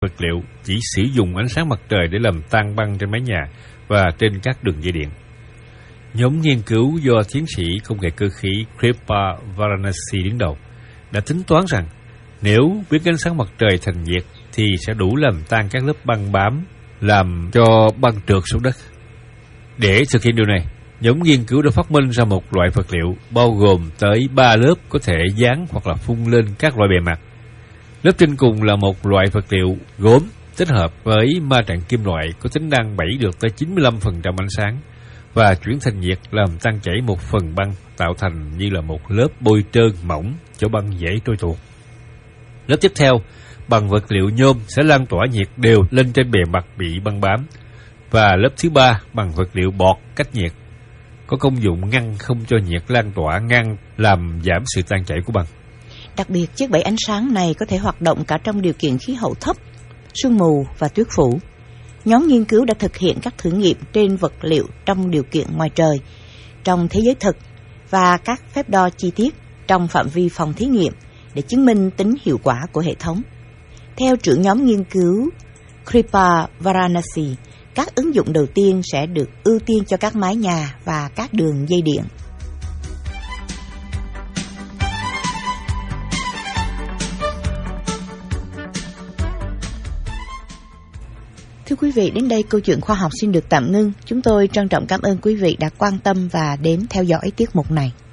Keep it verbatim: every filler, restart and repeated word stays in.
vật liệu chỉ sử dụng ánh sáng mặt trời để làm tan băng trên mái nhà và trên các đường dây điện. Nhóm nghiên cứu do tiến sĩ công nghệ cơ khí Kripa Varanasi đứng đầu đã tính toán rằng nếu biến ánh sáng mặt trời thành nhiệt thì sẽ đủ làm tan các lớp băng bám, làm cho băng trượt xuống đất. Để thực hiện điều này, nhóm nghiên cứu đã phát minh ra một loại vật liệu bao gồm tới ba lớp có thể dán hoặc là phun lên các loại bề mặt. Lớp trên cùng là một loại vật liệu gốm kết hợp với ma trận kim loại có tính năng bẫy được tới chín mươi lăm phần trăm ánh sáng và chuyển thành nhiệt làm tan chảy một phần băng, tạo thành như là một lớp bôi trơn mỏng cho băng dễ trôi tuột. Lớp tiếp theo bằng vật liệu nhôm sẽ lan tỏa nhiệt đều lên trên bề mặt bị băng bám, và lớp thứ ba bằng vật liệu bọt cách nhiệt có công dụng ngăn không cho nhiệt lan tỏa, ngăn làm giảm sự tan chảy của băng. Đặc biệt, chiếc bẫy ánh sáng này có thể hoạt động cả trong điều kiện khí hậu thấp, sương mù và tuyết phủ. Nhóm nghiên cứu đã thực hiện các thử nghiệm trên vật liệu trong điều kiện ngoài trời, trong thế giới thực và các phép đo chi tiết trong phạm vi phòng thí nghiệm để chứng minh tính hiệu quả của hệ thống. Theo trưởng nhóm nghiên cứu Kripa Varanasi, các ứng dụng đầu tiên sẽ được ưu tiên cho các mái nhà và các đường dây điện. Thưa quý vị, đến đây câu chuyện khoa học xin được tạm ngưng. Chúng tôi trân trọng cảm ơn quý vị đã quan tâm và đến theo dõi tiết mục này.